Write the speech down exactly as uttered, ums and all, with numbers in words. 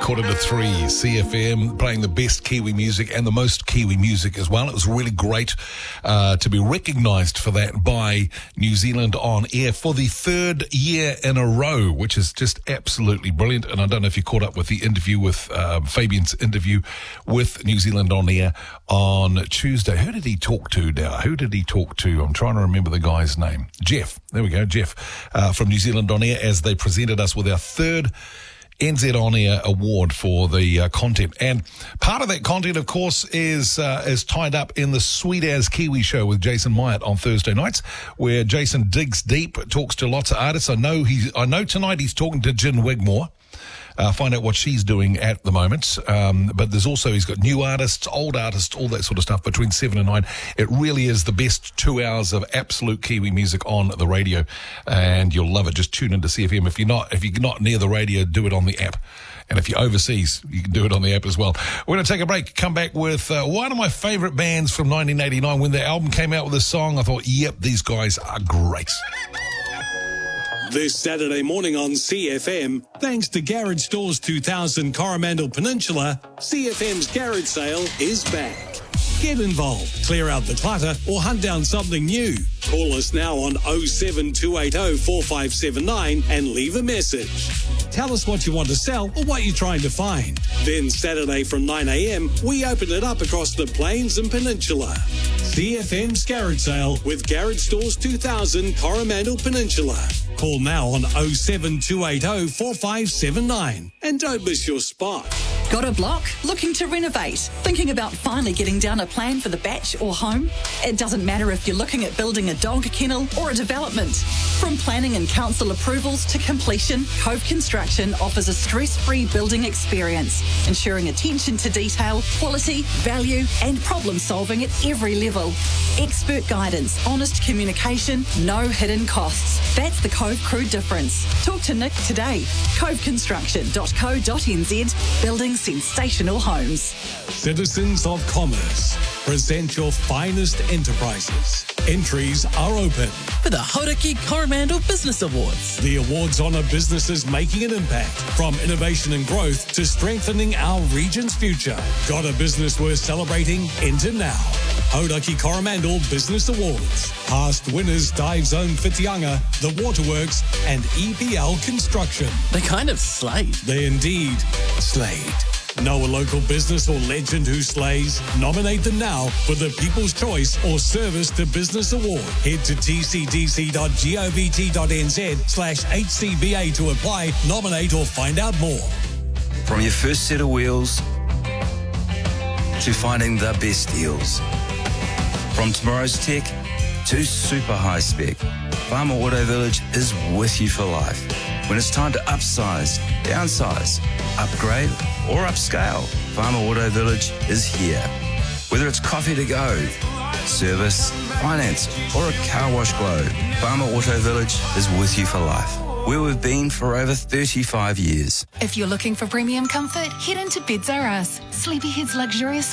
Quarter to three, C F M, playing the best Kiwi music and the most Kiwi music as well. It was really great uh, to be recognised for that by New Zealand On Air for the third year in a row, which is just absolutely brilliant. And I don't know if you caught up with the interview with uh, Fabian's interview with New Zealand On Air on Tuesday. Who did he talk to now? Who did he talk to? I'm trying to remember the guy's name. Jeff. There we go, Jeff uh, from New Zealand On Air, as they presented us with our third N Z On Air award for the uh, content. And part of that content, of course, is uh, is tied up in the Sweet As Kiwi show with Jason Myatt on Thursday nights, where Jason digs deep, talks to lots of artists. I know he's, I know tonight he's talking to Jen Wigmore. Uh, find out what she's doing at the moment. Um, but there's also, he's got new artists, old artists, all that sort of stuff between seven and nine. It really is the best two hours of absolute Kiwi music on the radio, and you'll love it. Just tune into C F M. If you're not, if you're not near the radio, do it on the app. And if you're overseas, you can do it on the app as well. We're going to take a break, come back with uh, one of my favourite bands from nineteen eighty-nine. When their album came out with this song, I thought, yep, these guys are great. This Saturday morning on C F M, thanks to Garage Stores two thousand Coromandel Peninsula, C F M's garage sale is back. Get involved, clear out the clutter, or hunt down something new. Call us now on oh seven two eight oh four five seven nine and leave a message. Tell us what you want to sell or what you're trying to find. Then Saturday from nine a.m, we open it up across the Plains and Peninsula. C F M's garage sale with Garage Stores two thousand Coromandel Peninsula. Call now on oh seven two eight oh four five seven nine and don't miss your spot. Got a block? Looking to renovate? Thinking about finally getting down a plan for the batch or home? It doesn't matter if you're looking at building a dog kennel or a development. From planning and council approvals to completion, Cove Construction offers a stress-free building experience, ensuring attention to detail, quality, value and problem solving at every level. Expert guidance, honest communication, no hidden costs. That's the Cove Crew difference. Talk to Nick today. cove construction dot co dot n z. Building sensational homes. Citizens of Commerce, present your finest enterprises. Entries are open for the Hauraki Coromandel Business Awards. The awards honour businesses making an impact, from innovation and growth to strengthening our region's future. Got a business worth celebrating? Enter now. Hauraki Coromandel Business Awards. Past winners Dive Zone Whitianga, The Waterworks and E P L Construction. They kind of slayed. They indeed slayed. Know a local business or legend who slays? Nominate them now for the People's Choice or Service to Business Award. Head to t c d c dot govt dot n z slash h c b a to apply, nominate or find out more. From your first set of wheels to finding the best deals. From tomorrow's tech to super high spec, Farmer Auto Village is with you for life. When it's time to upsize, downsize, upgrade or upscale, Farmer Auto Village is here. Whether it's coffee to go, service, finance or a car wash glow, Farmer Auto Village is with you for life. Where we've been for over thirty-five years. If you're looking for premium comfort, head into Beds R Us. Sleepyhead's luxurious